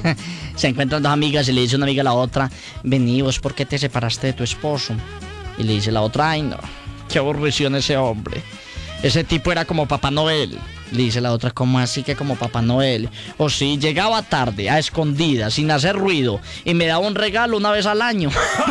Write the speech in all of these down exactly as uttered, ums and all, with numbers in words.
Se encuentran dos amigas y le dice una amiga a la otra: vení, ¿vos por qué te separaste de tu esposo? Y le dice la otra: ay no, qué aburrición ese hombre. Ese tipo era como Papá Noel. Le dice la otra: ¿cómo así que como Papá Noel? O sí, llegaba tarde, a escondidas, sin hacer ruido, y me daba un regalo una vez al año.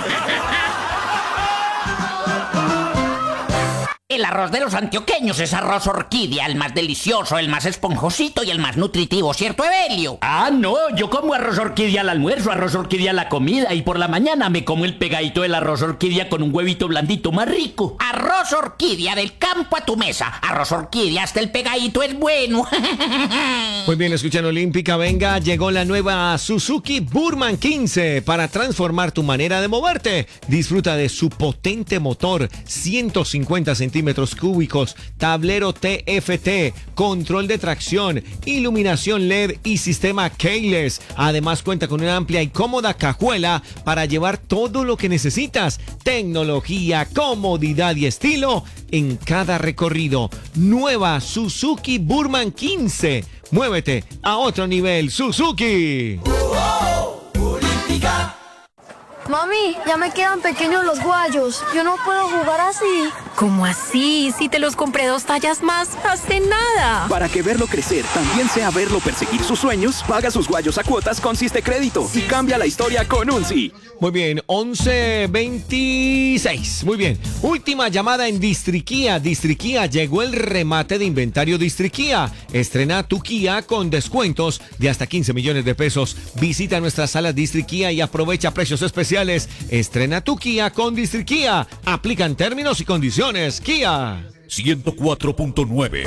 El arroz de los antioqueños es arroz orquídea, el más delicioso, el más esponjosito y el más nutritivo, ¿cierto, Evelio? Ah, no, yo como arroz orquídea al almuerzo, arroz orquídea a la comida, y por la mañana me como el pegadito del arroz orquídea con un huevito blandito más rico. Arroz orquídea, del campo a tu mesa. Arroz orquídea, hasta el pegadito es bueno. Muy bien, escuchan Olímpica, venga, llegó la nueva Suzuki Burman quince para transformar tu manera de moverte. Disfruta de su potente motor, ciento cincuenta centímetros cúbicos, tablero T F T, control de tracción, iluminación L E D y sistema keyless. Además cuenta con una amplia y cómoda cajuela para llevar todo lo que necesitas. Tecnología, comodidad y estilo en cada recorrido. Nueva Suzuki Burman quince. Muévete a otro nivel, Suzuki. Uh-oh, Olímpica. Mami, ya me quedan pequeños los guayos. Yo no puedo jugar así. ¿Cómo así? Si te los compré dos tallas más, hace nada. Para que verlo crecer también sea verlo perseguir sus sueños, paga sus guayos a cuotas con Siste Crédito y cambia la historia con un sí. Muy bien, once veintiséis. Muy bien. Última llamada en Distriquía. Distriquía, llegó el remate de inventario Distriquía. Estrena tu Kia con descuentos de hasta quince millones de pesos. Visita nuestras salas Distriquía y aprovecha precios especiales. Estrena tu Kia con Distriquía. Aplican términos y condiciones. Kia. ciento cuatro punto nueve.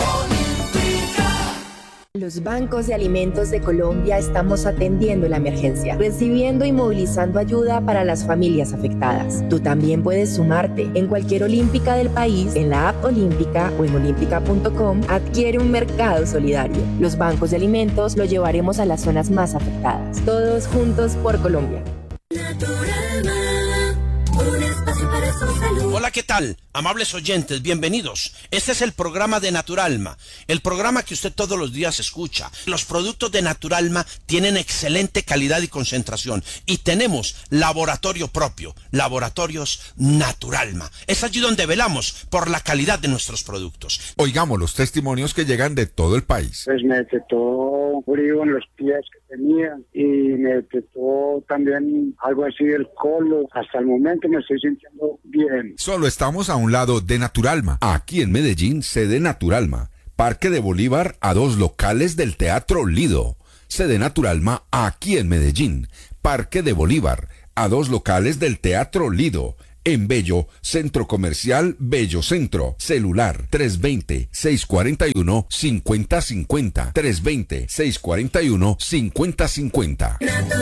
Los bancos de alimentos de Colombia estamos atendiendo la emergencia, recibiendo y movilizando ayuda para las familias afectadas. Tú también puedes sumarte. En cualquier Olímpica del país, en la app Olímpica o en olímpica punto com, adquiere un mercado solidario. Los bancos de alimentos lo llevaremos a las zonas más afectadas. Todos juntos por Colombia. Hola, ¿qué tal? Amables oyentes, bienvenidos. Este es el programa de Naturalma, el programa que usted todos los días escucha. Los productos de Naturalma tienen excelente calidad y concentración y tenemos laboratorio propio, Laboratorios Naturalma. Es allí donde velamos por la calidad de nuestros productos. Oigamos los testimonios que llegan de todo el país. Pues me detectó frío en los pies que tenía y me detectó también algo así del colon. Hasta el momento me estoy sintiendo bien. Solo estamos a un lado de Naturalma. Aquí en Medellín, sede Naturalma. Parque de Bolívar a dos locales del Teatro Lido. Sede Naturalma aquí en Medellín. Parque de Bolívar a dos locales del Teatro Lido. En Bello, Centro Comercial Bello Centro. Celular tres dos cero, seis cuatro uno, cinco cero cinco cero. tres dos cero, seis cuatro uno, cinco cero cinco cero.